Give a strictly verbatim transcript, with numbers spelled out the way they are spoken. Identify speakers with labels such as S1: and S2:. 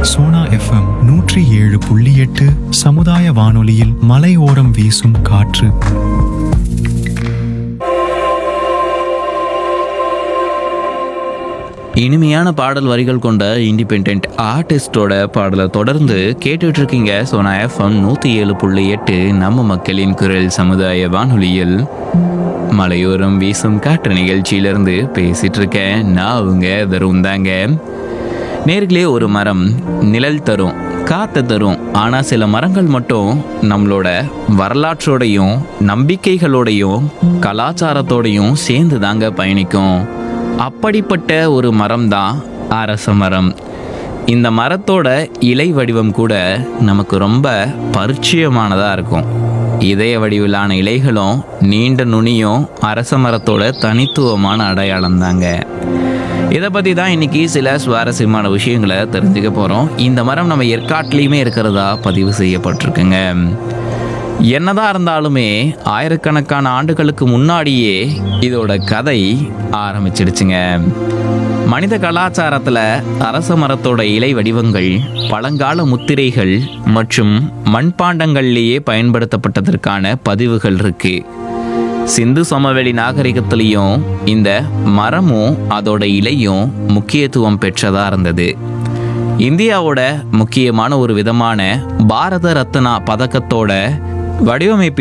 S1: Sona FM நூற்றி ஏழு புள்ளி எட்டு சமுதாய வானொலியில் மலையோரம் வீசும் காற்று.
S2: இனிமையான பாடல் வரிகள் கொண்ட இண்டிபெண்ட் ஆர்டிஸ்டோட பாடலை தொடர்ந்து கேட்டுட்டு இருக்கீங்க சோனா எஃப்எம் நூற்றி ஏழு புள்ளி எட்டு நம்ம மக்களின் குரல் சமுதாய வானொலியில் மலையோரம் வீசும் காற்று நிகழ்ச்சியிலிருந்து பேசிட்டு இருக்கேன். நான் அவங்க தரும் தாங்க. நேர்களே, ஒரு மரம் நிழல் தரும், காற்று தரும். ஆனால் சில மரங்கள் மட்டும் நம்மளோட வரலாற்றோடையும் நம்பிக்கைகளோடையும் கலாச்சாரத்தோடையும் சேர்ந்து தாங்க பயணிக்கும். அப்படிப்பட்ட ஒரு மரம் தான் அரச மரம். இந்த மரத்தோட இலை வடிவம் கூட நமக்கு ரொம்ப பரிச்சயமானதாக இருக்கும். இதய வடிவிலான இலைகளும் நீண்ட நுனியும் அரச மரத்தோட தனித்துவமான அடையாளம் தாங்க. இதை பற்றி தான் இன்னைக்கு சில சுவாரஸ்யமான விஷயங்களை தெரிஞ்சுக்க போகிறோம். இந்த மரம் நம்ம ஏற்காட்டிலையுமே இருக்கிறதா பதிவு செய்யப்பட்டிருக்குங்க. என்னதான் இருந்தாலுமே ஆயிரக்கணக்கான ஆண்டுகளுக்கு முன்னாடியே இதோட கதை ஆரம்பிச்சிடுச்சுங்க. மனித கலாச்சாரத்தில் அரச மரத்தோட இலை வடிவங்கள் பழங்கால முத்திரைகள் மற்றும் மண்பாண்டங்கள்லேயே பயன்படுத்தப்பட்டதற்கான பதிவுகள் இருக்கு. சிந்து சமவெளி நாகரிகத்திலையும் இந்த மரமும் அதோட இலையும் முக்கியத்துவம் பெற்றதாக இருந்தது. இந்தியாவோட முக்கியமான ஒரு விதமான பாரத ரத்னா பதக்கத்தோட வடிவமைப்பு